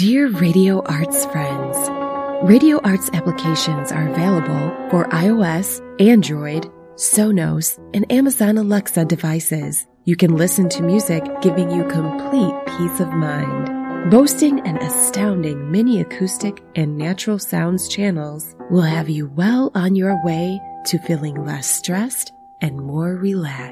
Dear Radio Arts friends, Radio Arts applications are available for iOS, Android, Sonos, and Amazon Alexa devices. You can listen to music giving you complete peace of mind. Boasting an astounding mini acoustic and natural sounds channels will have you well on your way to feeling less stressed and more relaxed.